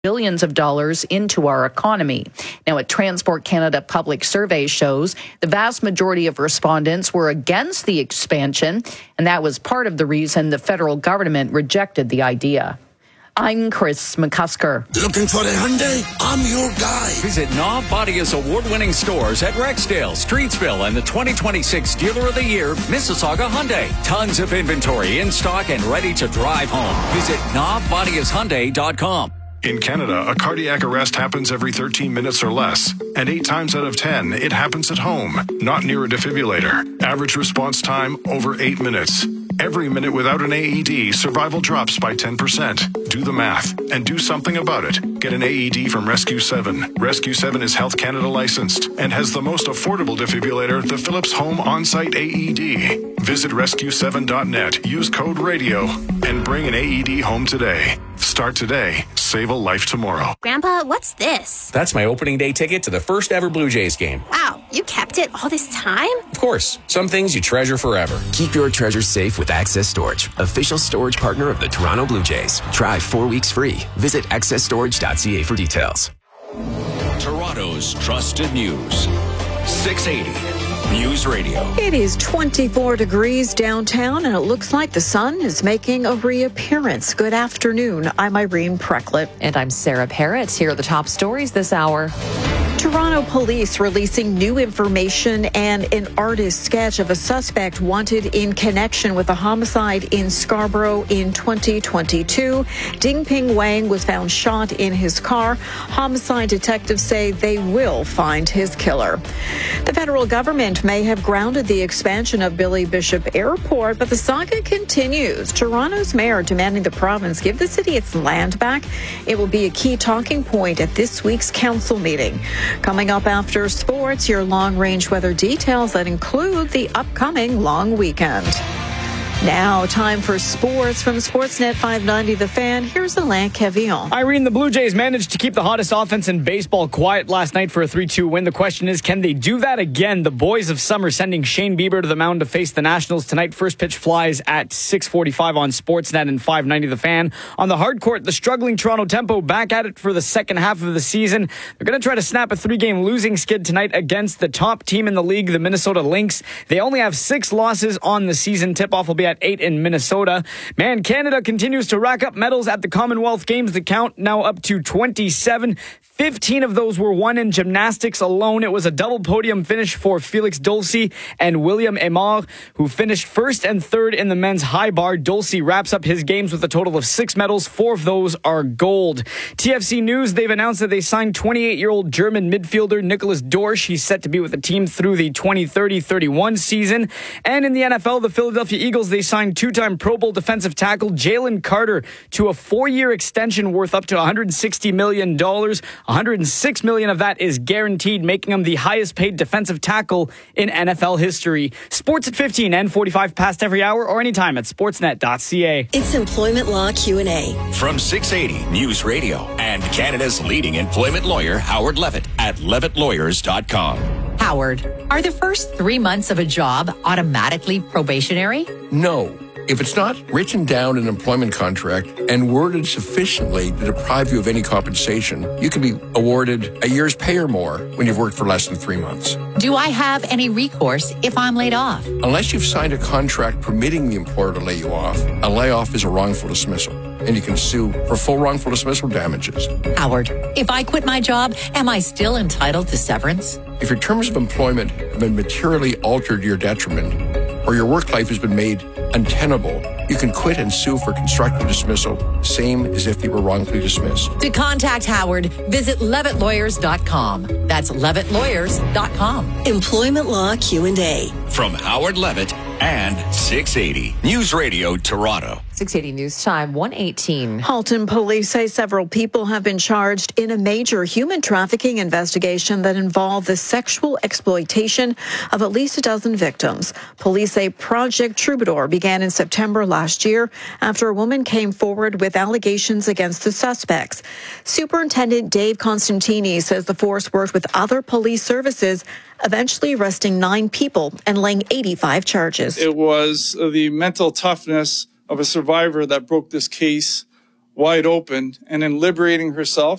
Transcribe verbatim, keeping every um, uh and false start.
billions of dollars into our economy. Now, a Transport Canada public survey shows the vast majority of respondents were against the expansion, and that was part of the reason the federal government rejected the idea. I'm Chris McCusker. Looking for a Hyundai? I'm your guy. Visit Nob Bodia's award-winning stores at Rexdale, Streetsville, and the twenty twenty-six Dealer of the Year, Mississauga Hyundai. Tons of inventory in stock and ready to drive home. Visit nob bodias hyundai dot com. In Canada, a cardiac arrest happens every thirteen minutes or less. And eight times out of ten, it happens at home, not near a defibrillator. Average response time, over eight minutes. Every minute without an A E D, survival drops by ten percent. Do the math and do something about it. Get an A E D from Rescue seven. Rescue seven is Health Canada licensed and has the most affordable defibrillator, the Philips Home On-Site A E D. Visit rescue seven dot net, use code RADIO, and bring an A E D home today. Start today. Save a life tomorrow. Grandpa, what's this? That's my opening day ticket to the first ever Blue Jays game. Wow, you kept it all this time? Of course. Some things you treasure forever. Keep your treasures safe with Access Storage, official storage partner of the Toronto Blue Jays. Try four weeks free. Visit access storage dot c a for details. Toronto's trusted news. six eighty News Radio. It is twenty-four degrees downtown, and it looks like the sun is making a reappearance. Good afternoon. I'm Irene Precklett. And I'm Sarah Parrott. Here are the top stories this hour. Toronto police releasing new information and an artist sketch of a suspect wanted in connection with a homicide in Scarborough in twenty twenty-two. Dingping Wang was found shot in his car. Homicide detectives say they will find his killer. The federal government may have grounded the expansion of Billy Bishop Airport, but the saga continues. Toronto's mayor demanding the province give the city its land back. It will be a key talking point at this week's council meeting. Coming up after sports, your long-range weather details that include the upcoming long weekend. Now, time for sports from Sportsnet five ninety The Fan. Here's Alain Cavillon. Irene, the Blue Jays managed to keep the hottest offense in baseball quiet last night for a three two win. The question is, can they do that again? The boys of summer sending Shane Bieber to the mound to face the Nationals tonight. First pitch flies at six forty-five on Sportsnet and five ninety The Fan. On the hard court, the struggling Toronto Tempo back at it for the second half of the season. They're going to try to snap a three-game losing skid tonight against the top team in the league, the Minnesota Lynx. They only have six losses on the season. Tip-off will be at eight in Minnesota. Man, Canada continues to rack up medals at the Commonwealth Games. The count now up to twenty-seven. fifteen of those were won in gymnastics alone. It was a double podium finish for Felix Dulce and William Aymar, who finished first and third in the men's high bar. Dulce wraps up his games with a total of six medals. Four of those are gold. T F C News, they've announced that they signed twenty-eight-year-old German midfielder Nicholas Dorsch. He's set to be with the team through the twenty thirty thirty-one season. And in the N F L, the Philadelphia Eagles, they signed two-time Pro Bowl defensive tackle Jalen Carter to a four-year extension worth up to one hundred sixty million dollars. one hundred six million dollars of that is guaranteed, making him the highest-paid defensive tackle in N F L history. Sports at fifteen and forty-five past every hour or anytime at sportsnet dot c a. It's Employment Law Q and A. From six eighty News Radio and Canada's leading employment lawyer, Howard Levitt, at levitt lawyers dot com. Howard, are the first three months of a job automatically probationary? No. If it's not written down in an employment contract and worded sufficiently to deprive you of any compensation, you can be awarded a year's pay or more when you've worked for less than three months. Do I have any recourse if I'm laid off? Unless you've signed a contract permitting the employer to lay you off, a layoff is a wrongful dismissal, and you can sue for full wrongful dismissal damages. Howard, if I quit my job, am I still entitled to severance? If your terms of employment have been materially altered to your detriment, or your work life has been made untenable, you can quit and sue for constructive dismissal, same as if you were wrongfully dismissed. To contact Howard, visit levitt lawyers dot com. That's levitt lawyers dot com. Employment Law Q and A. From Howard Levitt and six eighty News Radio Toronto. six eighty News Time, one eighteen. Halton police say several people have been charged in a major human trafficking investigation that involved the sexual exploitation of at least a dozen victims. Police say Project Troubadour began in September last year after a woman came forward with allegations against the suspects. Superintendent Dave Constantini says the force worked with other police services, eventually arresting nine people and laying eighty-five charges. It was the mental toughness of a survivor that broke this case wide open and in liberating herself